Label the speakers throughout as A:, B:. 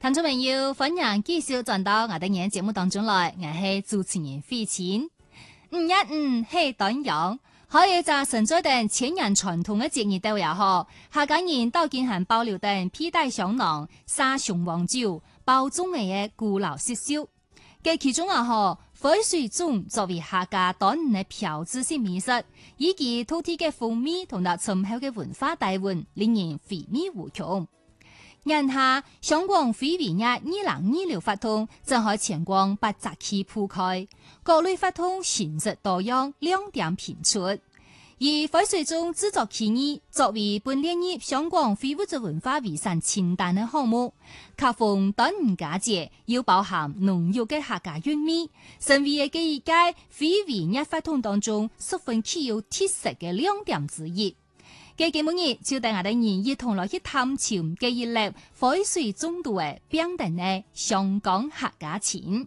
A: 聽眾朋友，歡迎繼續轉到我哋嘅節目當中來，我係主持人費晴。515係短陽，可以就存在等千年傳統嘅節日都也好，客家人都見行保留等披戴香囊、撒雄黃酒、包粽嘅古老習俗。嘅其中也好，火水粽作為客家當年嘅標誌性美食，以及土地嘅風味同埋深厚嘅文化底蘊，令人回味無窮。眼下香港非遺日2026發通正喺全國8集區鋪開，各類發通形式多樣，亮點頻出。而火水粽製作起義作為本年入香港非物質文化遺產清單嘅項目，恰逢端午佳節，要包含濃郁嘅客家韻味，成為嘅一屆非遺日發通當中十分具有特色嘅亮點之一。嘅節目日就帶我哋一同來去探尋嘅一粒火水粽度嘅標定嘅香港客家情。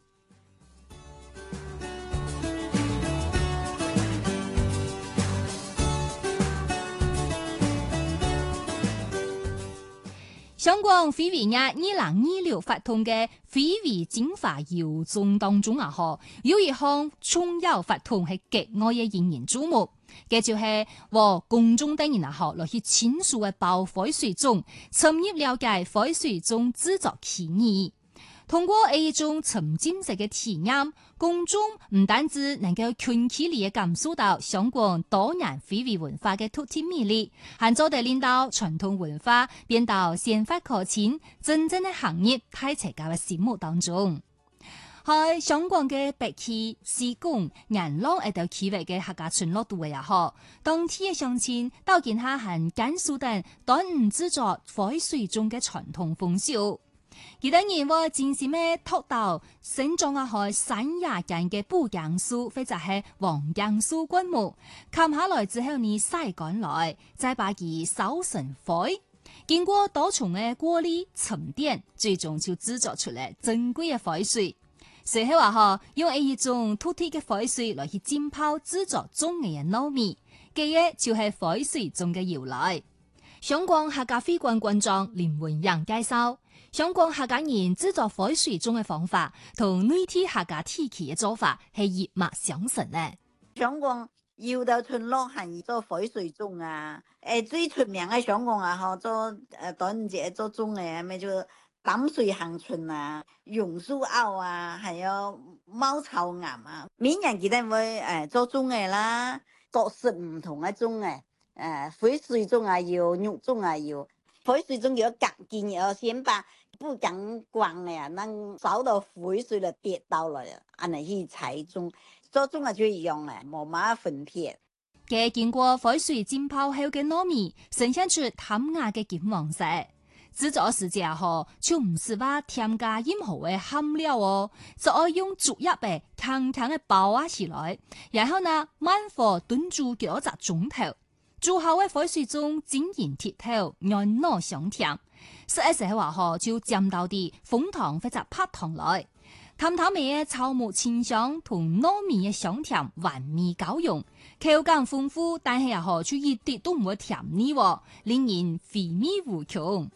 A: 香港非遺日2026發通嘅非遺精華謠頌當中啊，有一項重要發通係極愛嘅引人注目，嘅就係和公眾等人啊，來去親屬嘅包火水粽，深入了解火水粽製作起義。通過一種沉浸式嘅體驗，公眾唔單止能夠近距離嘅感受到香港多年非遺文化嘅獨特魅力，還做得令到傳統文化變到先發可親，真正嘅行業喺大家嘅心目當中。喺香港嘅北區、西貢、元朗一帶區域嘅客家村落度嘅也好，當地嘅鄉親都見下很感受到端午製作火水粽嘅傳統風俗。其他人會進行咩托到生長喺山崖間嘅布罌樹，或者係黃罌樹灌木，砍下來之後你曬乾來，再把佢燒成灰，經過多重嘅過濾沉澱，最終就製作出嚟珍貴嘅火水。隨後話用一種土地嘅火水來去浸泡製作粽嘅糯米，嘅嘢就係火水粽嘅由來。香港客家非官館長林文陽介紹，香港客家人製作火水粽嘅方法同內地客家地區嘅做法係一脈相承嘅。
B: 香港有的村落係做火水粽啊，最出名嘅香港啊，做端午節做粽嘅，咪就淡水杏春啊、榕樹藕啊，還有貓草岩啊，每年記得會做粽嘅啦，各式唔同嘅粽嘅。火水粽啊要，肉粽啊要。火水粽要隔見，要先把布罌光嘅，能燒到火水就跌到了，按嚟去採粽。做粽啊就一樣嘅，冇乜分別。
A: 嘅經過火水浸泡後嘅糯米，呈現出淡雅嘅金黃色。製作時節啊，就唔是話添加任何嘅餡料哦，就愛用竹葉嘅輕輕嘅包啊起來，然後呢慢火燉煮幾個鐘頭。煮好嘅火水粽晶瑩剔透，軟糯香甜。食嘅時候話就沾到啲楓糖或者白糖來，淡淡味嘅草木清香同糯米嘅香甜完美交融，口感豐富，但係又就一啲都唔會甜膩，令人回味無窮。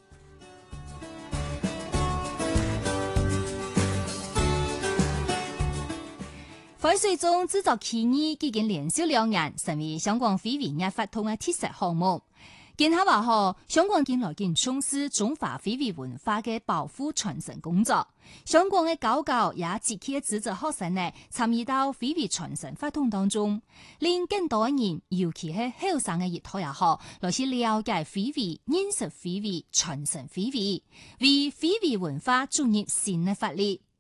A: 火水粽製作起義已經連續2年，成為香港非遺日發通嘅特色項目。見下話香港近來更重視中華非遺文化嘅保護傳承工作。香港嘅高校也積極嘅資助學生呢參與到非遺傳承發通當中，令更多人，尤其係後生嘅一代也好，來去了解非遺、認識非遺、傳承非遺，為非遺文化注入新嘅活力。